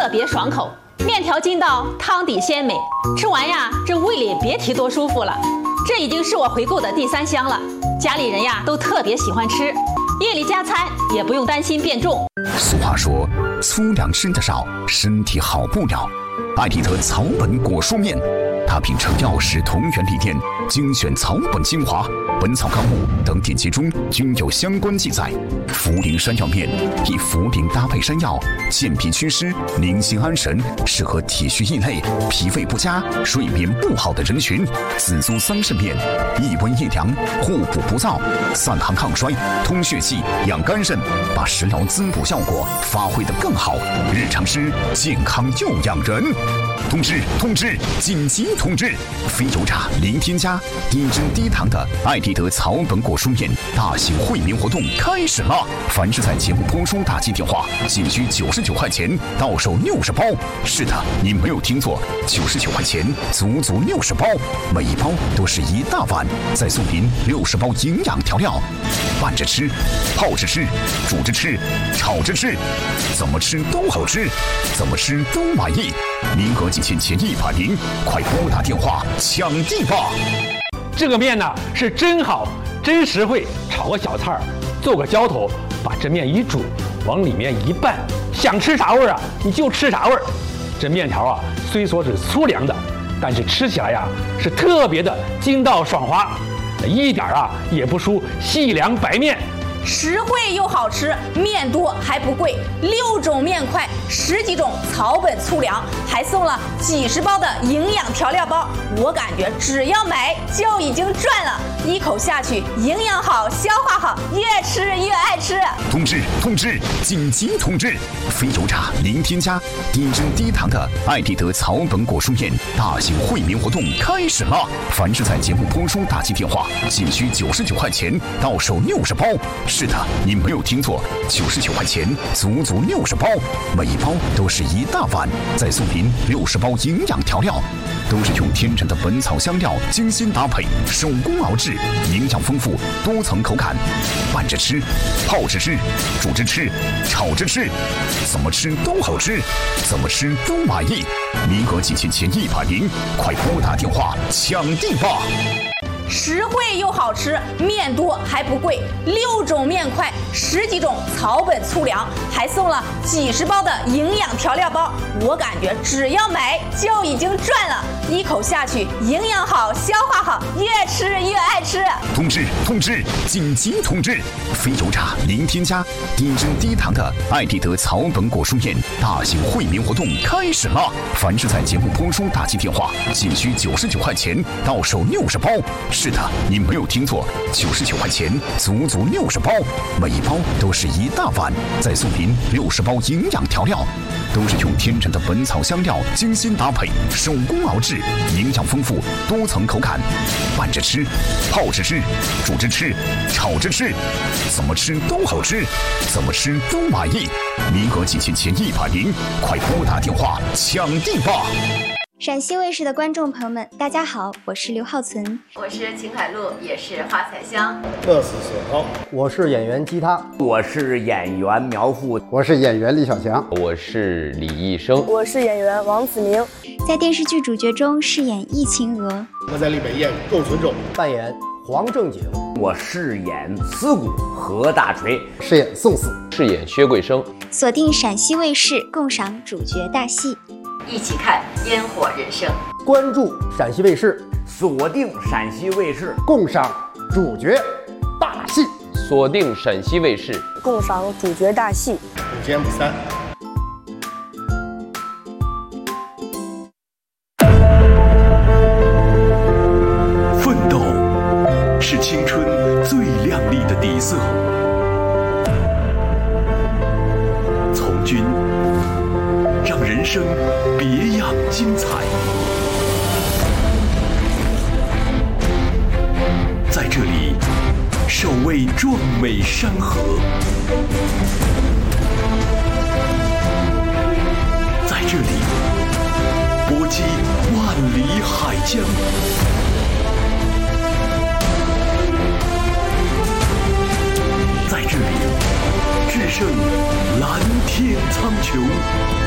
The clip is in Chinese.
特别爽口，面条筋道，汤底鲜美，吃完呀，这胃里别提多舒服了。这已经是我回购的第3箱了，家里人呀都特别喜欢吃，夜里加餐也不用担心变重。 俗话说，粗粮吃得少，身体好不了。艾迪特草本果蔬面，它秉承药食同源理念，精选草本精华，《本草纲目》等典籍中均有相关记载。茯苓山药面以茯苓搭配山药，健脾祛湿，宁心安神，适合体虚易累、脾胃不佳、睡眠不好的人群。紫苏桑葚面，益温益凉，互补不燥，散寒抗衰，通血气，养肝肾，把食疗滋补效果发挥得更好。日常吃，健康又养人。通知！紧急通知！非油炸零添加、低脂低糖的艾迪德草本果蔬面大型惠民活动开始了！凡是在节目播出打进电话，仅需99块钱，到手60包。是的，你没有听错，99块钱，足足60包，每一包都是一大碗，再送您60包营养调料，拌着吃，泡着吃，煮着吃，炒着吃，怎么吃都好吃，怎么吃都满意。名额仅限前100名，快拨打电话抢地吧！ 这个面呢是真好，真实惠，炒个小菜儿，做个浇头，把这面一煮，往里面一拌，想吃啥味儿啊，你就吃啥味儿。这面条啊，虽说是粗粮的，但是吃起来呀是特别的筋道爽滑，一点啊也不输细粮白面。 实惠又好吃，面多还不贵，6种面块，10几种草本粗粮，还送了几十包的营养调料包。我感觉只要买就已经赚了，一口下去，营养好，消化好，越吃越爱吃。 通知！紧急通知！非油炸零添加、低脂低糖的艾迪德草本果蔬面大型惠民活动开始了！凡是在节目播出打进电话，仅需99块钱，到手60包。是的，你没有听错，99块钱，足足60包，每一包都是一大碗，再送您60包营养调料，都是用天然的本草香料精心搭配，手工熬制，营养丰富，多层口感，拌着吃，泡着吃，煮着吃，炒着吃，怎么吃都好吃，怎么吃都满意。名额仅限前100名，快拨打电话抢地吧！ 实惠又好吃，面多还不贵，6种面块，10几种草本粗粮，还送了几十包的营养调料包。我感觉只要买就已经赚了，一口下去，营养好，消化好，越吃越爱吃。通知！紧急通知！非油炸零添加、低脂低糖的艾迪德草本果蔬面大型惠民活动开始了！凡是在节目播出打进电话，仅需99块钱，到手60包。是的，你没有听错，99块钱，足足60包，每一包都是一大碗，再送您60包营养调料，都是用天然的本草香料精心搭配，手工熬制，营养丰富，多层口感，拌着吃，泡着吃，煮着吃，炒着吃，怎么吃都好吃，怎么吃都满意。名额仅限前100名，快拨打电话抢地吧！ 陕西卫视的观众朋友们，大家好，我是刘浩存， 我是秦海璐，也是花彩香， 乐死孙浩， 我是演员吉他， 我是演员苗阜， 我是演员李小强， 我是李易生， 我是演员王子明， 在电视剧主角中饰演易晴娥， 我在里面演窦存忠， 扮演黄正经， 我饰演思古何大锤， 饰演宋四， 饰演薛桂生。 锁定陕西卫视，共赏主角大戏， 一起看烟火人生， 关注陕西卫视， 锁定陕西卫视， 共赏主角大戏， 锁定陕西卫视， 共赏主角大戏， 不见不散。 奋斗是青春最亮丽的底色，从军让人生别样精彩。在这里，守卫壮美山河；在这里，搏击万里海疆；在这里，制胜蓝天苍穹。